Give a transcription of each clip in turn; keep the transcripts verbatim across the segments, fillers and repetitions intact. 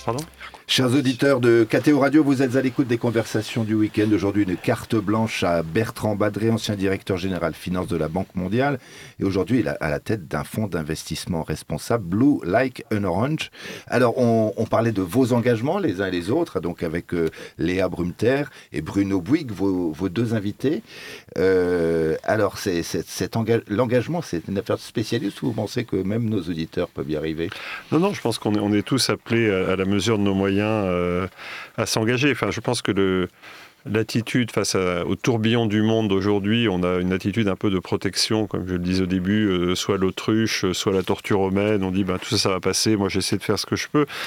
Pardon ? Chers auditeurs de K T O Radio, vous êtes à l'écoute des conversations du week-end. Aujourd'hui, une carte blanche à Bertrand Badré, ancien directeur général finance de la Banque mondiale. Et aujourd'hui, il est à la tête d'un fonds d'investissement responsable, Blue Like an Orange. Alors, on, on parlait de vos engagements, les uns et les autres, donc avec euh, Léa Brumter et Bruno Bouygues, vos, vos deux invités. Euh, alors, c'est, c'est, cet engage, l'engagement, c'est une affaire de spécialiste ou vous pensez que même nos auditeurs peuvent y arriver ? Non, non, je pense qu'on est, on est tous appelés à, à la mesure de nos moyens euh, à s'engager. Enfin, je pense que le, l'attitude face à, au tourbillon du monde d'aujourd'hui, on a une attitude un peu de protection, comme je le disais au début, euh, soit l'autruche, soit la tortue romaine. On dit ben, tout ça, ça va passer, moi j'essaie de faire ce que je peux.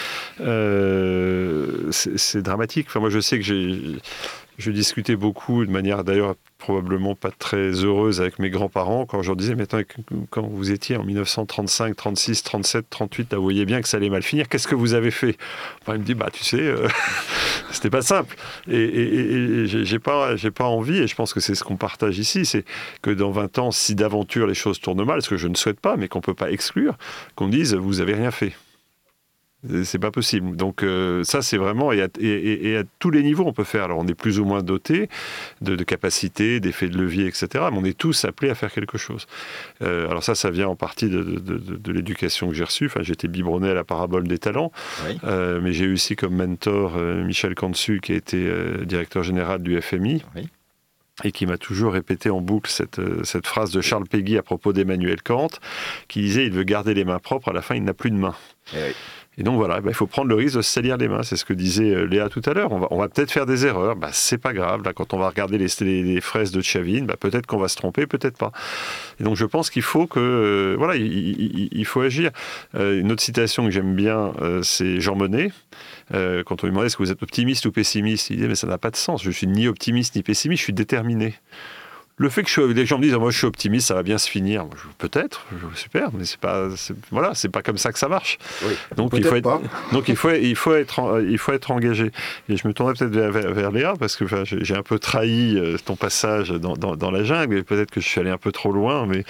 Euh, c'est, c'est dramatique. Enfin, moi je sais que j'ai... Je discutais beaucoup, de manière d'ailleurs probablement pas très heureuse avec mes grands-parents, quand je leur disais, mais attends, quand vous étiez en dix-neuf cent trente-cinq, trente-six, trente-sept, trente-huit, là, vous voyez bien que ça allait mal finir, qu'est-ce que vous avez fait ? Enfin, il me dit, bah tu sais, euh, c'était pas simple. Et, et, et, et j'ai, j'ai, pas, j'ai pas envie, et je pense que c'est ce qu'on partage ici, c'est que dans vingt ans, si d'aventure les choses tournent mal, ce que je ne souhaite pas, mais qu'on peut pas exclure, qu'on dise, vous avez rien fait. C'est pas possible. Donc euh, ça, c'est vraiment... Et à, et, et à tous les niveaux, on peut faire. Alors, on est plus ou moins doté de, de capacités, d'effets de levier, et cetera. Mais on est tous appelés à faire quelque chose. Euh, alors ça, ça vient en partie de, de, de, de l'éducation que j'ai reçue. Enfin, j'ai été biberonné à la parabole des talents. Oui. Euh, mais j'ai eu aussi comme mentor euh, Michel Cantu, qui a été euh, directeur général du F M I. Oui. Et qui m'a toujours répété en boucle cette, cette phrase de Charles Péguy à propos d'Emmanuel Kant, qui disait « Il veut garder les mains propres, à la fin, il n'a plus de mains. » Oui. Et donc voilà, bah, il faut prendre le risque de se salir les mains. C'est ce que disait Léa tout à l'heure. On va, on va peut-être faire des erreurs. Bah, c'est pas grave. Là, quand on va regarder les, les, les fraises de Chavine, bah, peut-être qu'on va se tromper, peut-être pas. Et donc je pense qu'il faut que, euh, voilà, il, il, il faut agir. Euh, une autre citation que j'aime bien, euh, c'est Jean Monnet. Euh, quand on lui demandait est-ce que vous êtes optimiste ou pessimiste, il disait mais ça n'a pas de sens. Je suis ni optimiste ni pessimiste. Je suis déterminé. Le fait que je, les gens me disent oh, moi je suis optimiste, ça va bien se finir. Peut-être, super, mais c'est pas, c'est, voilà, c'est pas comme ça que ça marche. Oui, donc il faut être, pas. donc il faut, il faut être, il faut être engagé. Et je me tournerai peut-être vers, vers, vers Léa parce que enfin, j'ai, j'ai un peu trahi ton passage dans, dans, dans la jungle. Et peut-être que je suis allé un peu trop loin, mais,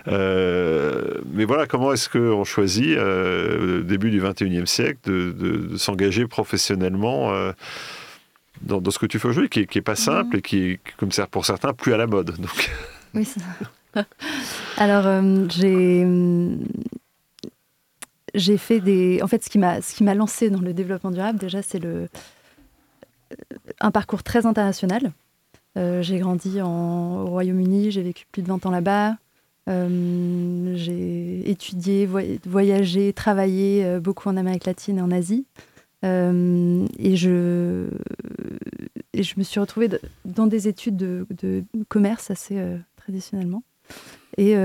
euh, mais voilà, comment est-ce qu'on choisit euh, au début du vingt et unième siècle de, de, de s'engager professionnellement. Euh, Dans, dans ce que tu fais aujourd'hui, qui n'est pas simple mmh. et qui est, comme c'est pour certains, plus à la mode. Donc. Oui, c'est ça. Alors, euh, j'ai, j'ai fait des... En fait, ce qui, m'a, ce qui m'a lancé dans le développement durable, déjà, c'est le, un parcours très international. Euh, j'ai grandi en, au Royaume-Uni, j'ai vécu plus de vingt ans là-bas. Euh, j'ai étudié, voyagé, travaillé euh, beaucoup en Amérique latine et en Asie. Euh, et, je, et je me suis retrouvée de, dans des études de, de commerce assez euh, traditionnellement. Et, euh,